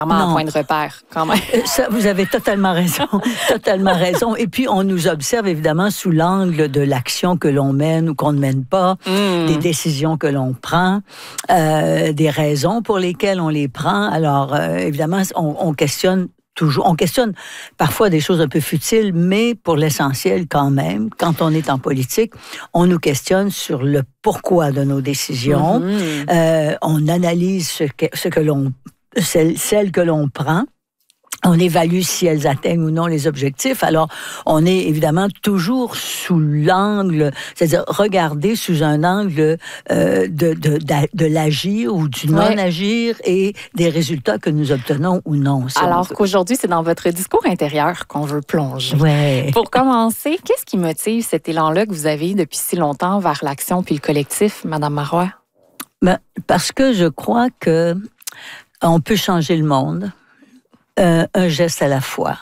un point de repère, quand même. Ça, vous avez totalement raison. Totalement raison. Et puis, on nous observe, évidemment, sous l'angle de l'action que l'on mène ou qu'on ne mène pas, des décisions que l'on prend, des raisons pour lesquelles on les prend. Alors, évidemment, on questionne toujours. On questionne parfois des choses un peu futiles, mais pour l'essentiel, quand même, quand on est en politique, on nous questionne sur le pourquoi de nos décisions. On analyse celles que l'on prend. On évalue si elles atteignent ou non les objectifs. Alors, on est évidemment toujours sous l'angle, c'est-à-dire regarder sous un angle de l'agir ou du non-agir et des résultats que nous obtenons ou non. Alors qu'aujourd'hui, c'est dans votre discours intérieur qu'on veut plonger. Ouais. Pour commencer, qu'est-ce qui motive cet élan-là que vous avez depuis si longtemps vers l'action puis le collectif, Madame Marois? Parce que je crois que on peut changer le monde, un geste à la fois.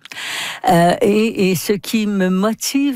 Et ce qui me motive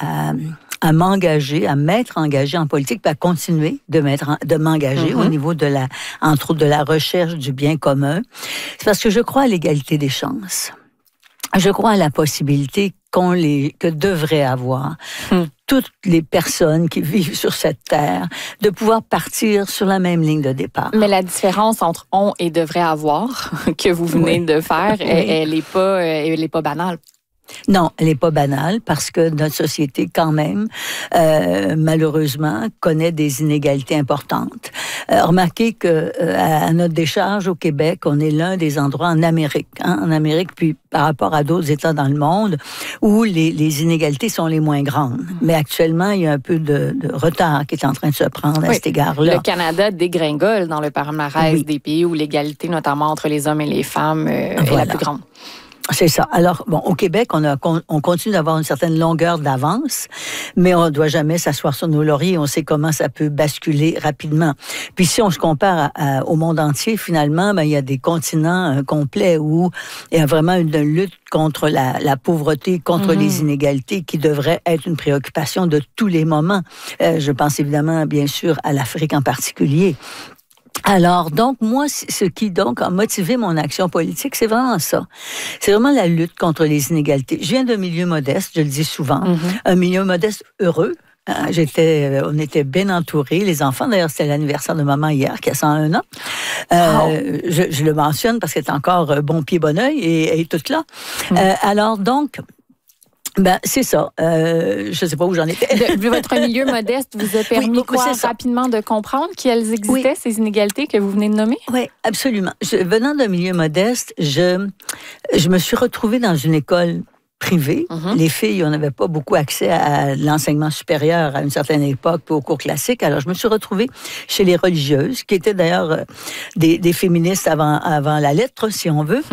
à m'engager, à m'être engagée en politique, puis à continuer de m'engager au niveau entre autres de la recherche du bien commun, c'est parce que je crois à l'égalité des chances. Je crois à la possibilité que devraient avoir toutes les personnes qui vivent sur cette terre, de pouvoir partir sur la même ligne de départ. Mais la différence entre on et devrait avoir, que vous venez de faire, elle est pas banale. Non, elle n'est pas banale parce que notre société, quand même, malheureusement, connaît des inégalités importantes. Remarquez que à notre décharge au Québec, on est l'un des endroits en Amérique, puis par rapport à d'autres États dans le monde, où les inégalités sont les moins grandes. Mais actuellement, il y a un peu de retard qui est en train de se prendre à cet égard-là. Le Canada dégringole dans le palmarès des pays où l'égalité, notamment entre les hommes et les femmes, est la plus grande. C'est ça. Alors, au Québec, on continue d'avoir une certaine longueur d'avance, mais on ne doit jamais s'asseoir sur nos lauriers. On sait comment ça peut basculer rapidement. Puis si on se compare au monde entier, finalement, il y a des continents complets où il y a vraiment une lutte contre la pauvreté, contre les inégalités qui devrait être une préoccupation de tous les moments. Je pense évidemment, bien sûr, à l'Afrique en particulier. Alors, donc, moi, ce qui, donc, a motivé mon action politique, c'est vraiment ça. C'est vraiment la lutte contre les inégalités. Je viens d'un milieu modeste, je le dis souvent, un milieu modeste heureux. On était bien entourés, les enfants. D'ailleurs, c'était l'anniversaire de maman hier, qui a 101 ans. Je le mentionne parce qu'elle est encore bon pied, bon oeil et toute là. Alors, donc... c'est ça. Je sais pas où j'en étais. Votre milieu modeste vous a permis rapidement de comprendre qu'elles existaient, ces inégalités que vous venez de nommer? Oui, absolument. Venant d'un milieu modeste, je me suis retrouvée dans une école privée. Les filles, on n'avait pas beaucoup accès à l'enseignement supérieur à une certaine époque, puis aux cours classiques. Alors, je me suis retrouvée chez les religieuses, qui étaient d'ailleurs des féministes avant la lettre, si on veut.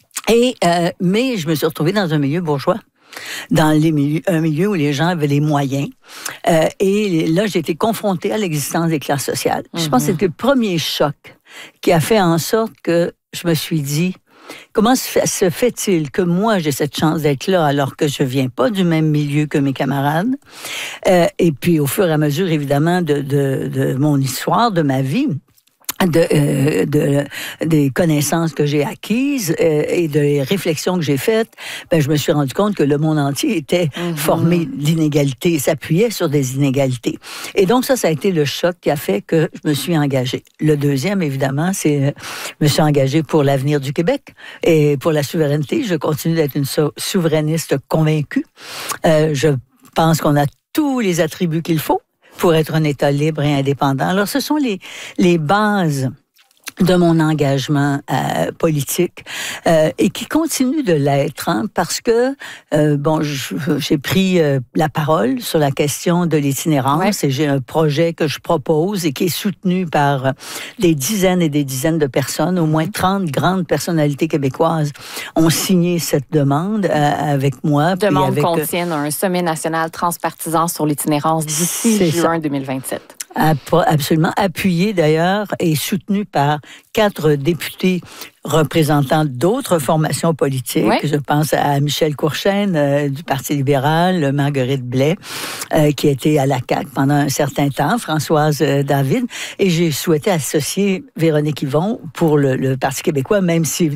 Mais je me suis retrouvée dans un milieu bourgeois. Dans un milieu où les gens avaient les moyens. Et là, j'ai été confrontée à l'existence des classes sociales. Je pense que c'était le premier choc qui a fait en sorte que je me suis dit, comment se fait-il que moi, j'ai cette chance d'être là alors que je viens pas du même milieu que mes camarades? Et puis, au fur et à mesure, évidemment, de mon histoire, de ma vie, des connaissances que j'ai acquises et des réflexions que j'ai faites, je me suis rendu compte que le monde entier était formé d'inégalités, s'appuyait sur des inégalités. Et donc ça a été le choc qui a fait que je me suis engagée. Le deuxième, évidemment, c'est je me suis engagée pour l'avenir du Québec et pour la souveraineté. Je continue d'être une souverainiste convaincue. Je pense qu'on a tous les attributs qu'il faut pour être un État libre et indépendant. Alors, ce sont les bases de mon engagement politique et qui continue de l'être, parce que j'ai pris la parole sur la question de l'itinérance et j'ai un projet que je propose et qui est soutenu par des dizaines et des dizaines de personnes. Au moins 30 grandes personnalités québécoises ont signé cette demande avec moi. Demande qu'on tienne un sommet national transpartisan sur l'itinérance d'ici juin 2027. absolument appuyé d'ailleurs et soutenu par 4 députés représentants d'autres formations politiques. Ouais. Je pense à Michel Courchaine du Parti libéral, Marguerite Blais, qui a été à la CAQ pendant un certain temps, Françoise David, et j'ai souhaité associer Véronique Yvon pour le Parti québécois, même si